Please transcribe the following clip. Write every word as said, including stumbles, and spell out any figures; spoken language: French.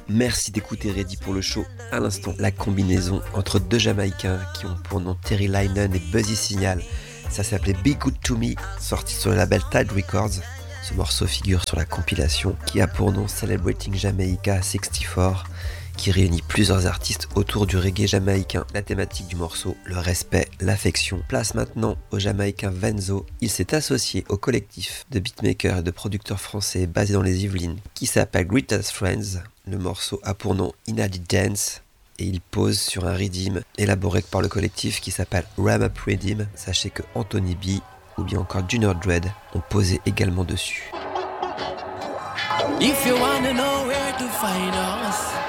Merci d'écouter Ready pour le show. À l'instant, la combinaison entre deux Jamaïcains qui ont pour nom Terry Linen et Buzzy Signal. Ça s'appelait Be Good To Me, sorti sur le label Tide Records. Ce morceau figure sur la compilation qui a pour nom Celebrating Jamaica soixante-quatre, qui réunit plusieurs artistes autour du reggae jamaïcain. La thématique du morceau, le respect, l'affection. Place maintenant au Jamaïcain Venzo. Il s'est associé au collectif de beatmakers et de producteurs français basé dans les Yvelines qui s'appelle Greatest Friends. Le morceau a pour nom Inadi Dance et il pose sur un redeem élaboré par le collectif qui s'appelle Ram Up Redeem. Sachez que Anthony B ou bien encore Junior Dread ont posé également dessus. If you wanna know where to find us,